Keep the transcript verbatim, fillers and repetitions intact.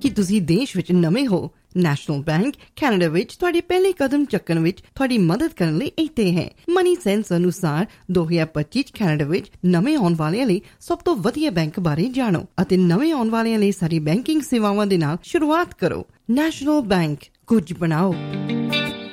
ਕਿ ਤੁਸੀਂ ਦੇਸ਼ ਵਿੱਚ ਨਵੇਂ ਹੋ। ਨੈਸ਼ਨਲ ਬੈਂਕ ਕੈਨੇਡਾ ਵਿੱਚ ਤੁਹਾਡੇ ਪਹਿਲੇ ਕਦਮ ਚੱਕਣ ਵਿੱਚ ਤੁਹਾਡੀ ਮਦਦ ਕਰਨ ਲਈ ਇੱਥੇ ਹੈ। ਮਨੀ ਸੈਂਸ ਅਨੁਸਾਰ ਦੋ ਹਜ਼ਾਰ ਪੱਚੀ ਚ ਕੈਨੇਡਾ ਵਿੱਚ ਨਵੇਂ ਆਉਣ ਵਾਲਿਆਂ ਲਈ ਸਭ ਤੋਂ ਵਧੀਆ ਬੈਂਕ ਬਾਰੇ ਜਾਣੋ ਅਤੇ ਨਵੇਂ ਆਉਣ ਵਾਲਿਆਂ ਲਈ ਸਾਡੀ ਬੈਂਕਿੰਗ ਸੇਵਾਵਾਂ ਦੇ ਨਾਲ ਸ਼ੁਰੂਆਤ ਕਰੋ। ਨੈਸ਼ਨਲ ਬੈਂਕ, ਕੁਝ ਬਣਾਓ।